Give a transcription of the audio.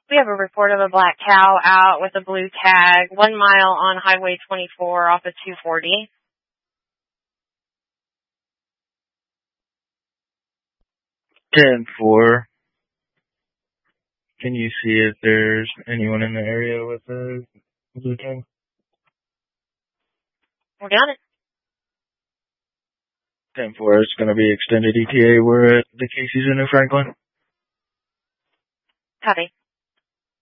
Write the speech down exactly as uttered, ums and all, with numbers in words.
We have a report of a black cow out with a blue tag, one mile on Highway twenty-four off of two forty. ten four. Can you see if there's anyone in the area with a blue tag? We're on it. ten four, it's going to be extended E T A. We're at the Casey's in New Franklin. Copy.